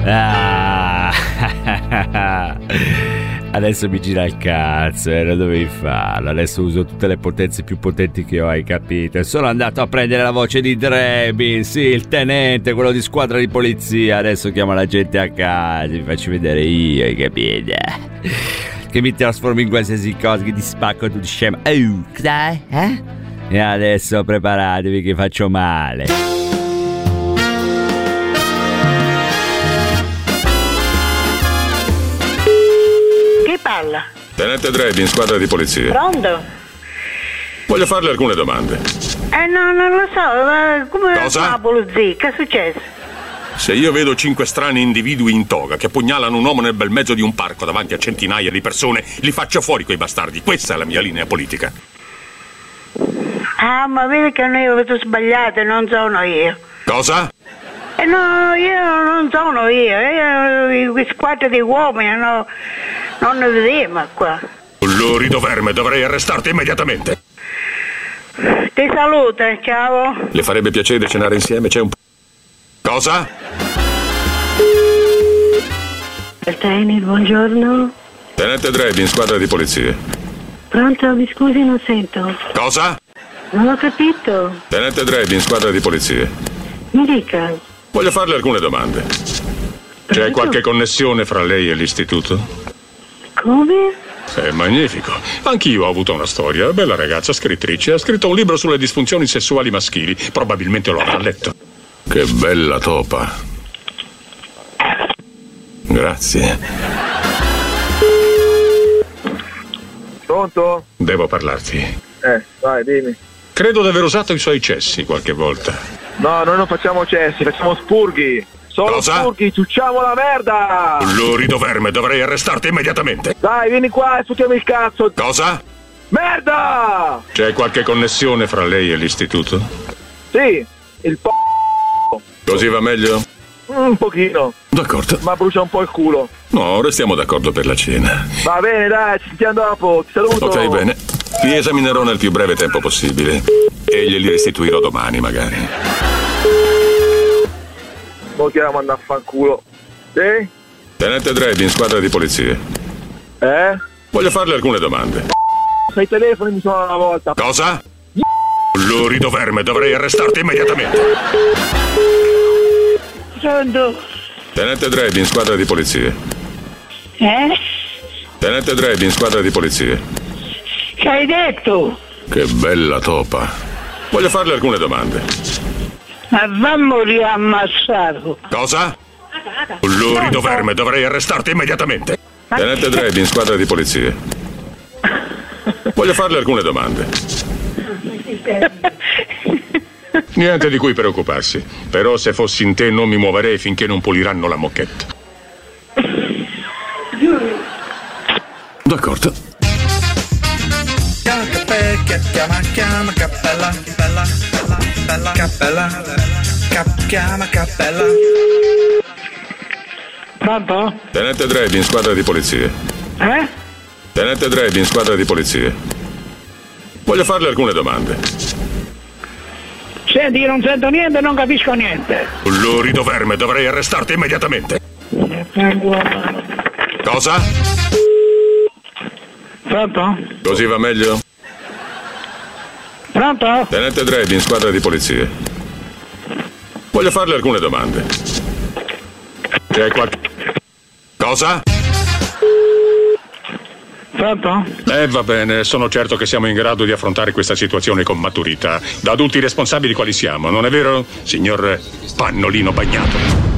Ah. Adesso mi gira il cazzo, non dovevi farlo. Adesso uso tutte le potenze più potenti che ho, hai capito? Sono andato a prendere la voce di Drebin, sì, il tenente, quello di squadra di polizia. Adesso chiamo la gente a casa, vi faccio vedere io, hai capito? Che mi trasformo in qualsiasi cosa, che ti spacco tu di scemo. Dai, eh? E adesso preparatevi che faccio male. Chi parla? Tenente Drebin, squadra di polizia. Pronto? Voglio farle alcune domande. No, non lo so, come Cosa? la polizia? Che è successo? Se io vedo 5 strani individui in toga che pugnalano un uomo nel bel mezzo di un parco davanti a centinaia di persone, li faccio fuori quei bastardi. Questa è la mia linea politica. Ah, ma vedi che noi avete sbagliato, non sono io. Cosa? No, io non sono io squadra di uomini, no, non ne vediamo qua. Lurido verme, dovrei arrestarti immediatamente. Ti saluto, ciao. Le farebbe piacere cenare insieme? C'è un... Cosa? Tenni, buongiorno. Tenente Drebin, squadra di polizia. Pronto, mi scusi, non sento. Cosa? Non ho capito. Tenente Drebin, squadra di polizia. Mi dica. Voglio farle alcune domande. C'è qualche connessione fra lei e l'istituto? Come? È magnifico. Anch'io ho avuto una storia. Bella ragazza, scrittrice. Ha scritto un libro sulle disfunzioni sessuali maschili. Probabilmente lo avrà letto. Che bella topa. Grazie. Pronto? Devo parlarti. Vai, dimmi. Credo di aver usato i suoi cessi qualche volta. No, noi non facciamo cessi, facciamo spurghi. Solo Cosa? spurghi, ciucciamo la merda! Lurido verme, dovrei arrestarti immediatamente. Dai, vieni qua e sfruttiamo il cazzo. Cosa? Merda! C'è qualche connessione fra lei e l'istituto? Sì, il Così va meglio? un pochino, D'accordo. ma brucia un po' il culo. No, restiamo d'accordo per la cena. Va bene, dai, ci sentiamo dopo. Ti saluto. Ok, bene. Li esaminerò nel più breve tempo possibile. E glieli restituirò domani, magari. Mo chiamo andare a fanculo. Sì? Tenente Drebin, squadra di polizia. Voglio farle alcune domande. Sei telefoni mi suonano una volta. Cosa? Lurido verme, dovrei arrestarti immediatamente. Pronto? Tenente Drebin, squadra di polizia. Tenente Drebin, squadra di polizia. Che hai detto? Che bella topa. Voglio farle alcune domande. Ma vammo riammazzato. Cosa? Lurido verme, dovrei arrestarti immediatamente. Tenente Drebin, squadra di polizia. Voglio farle alcune domande. Niente di cui preoccuparsi. Però se fossi in te non mi muoverei finché non puliranno la moquette. D'accordo. Chiama cappella, chiama cappella. Pronto? Tenente Drebin, squadra di polizia. Tenente Drebin, squadra di polizia. Voglio farle alcune domande. Senti, io non sento niente e non capisco niente. Lurido verme, dovrei arrestarti immediatamente. Cosa? Pronto? Così va meglio? Pronto? Tenente Drebin, squadra di polizia. Voglio farle alcune domande. C'è qualche... Cosa? Pronto? Va bene, sono certo che siamo in grado di affrontare questa situazione con maturità. Da adulti responsabili quali siamo, non è vero, signor Pannolino Bagnato?